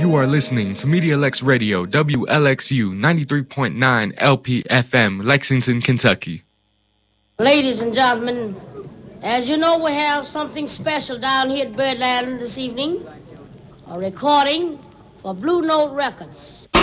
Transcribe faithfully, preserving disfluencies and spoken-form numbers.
You are listening to Media Lex Radio, W L X U ninety-three point nine L P F M, Lexington, Kentucky. Ladies and gentlemen, as you know, we have something special down here at Birdland this evening. A recording for Blue Note Records.